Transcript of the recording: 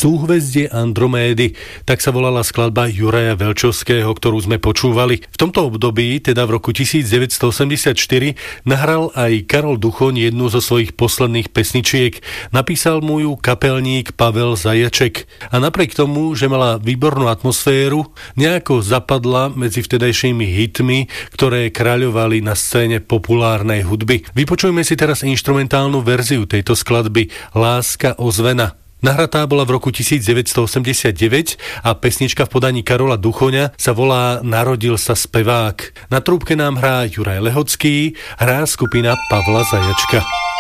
Súhvezdie Andromédy, tak sa volala skladba Juraja Velčovského, ktorú sme počúvali. V tomto období, teda v roku 1984, nahral aj Karol Duchoň jednu zo svojich posledných pesničiek. Napísal mu ju kapelník Pavel Zajaček. A napriek tomu, že mala výbornú atmosféru, nejako zapadla medzi vtedajšími hitmi, ktoré kráľovali na scéne populárnej hudby. Vypočujme si teraz inštrumentálnu verziu tejto skladby Láska ozvena. Nahratá bola v roku 1989 a pesnička v podaní Karola Duchoňa sa volá Narodil sa spevák. Na trúbke nám hrá Juraj Lehocký, hrá skupina Pavla Zajačka.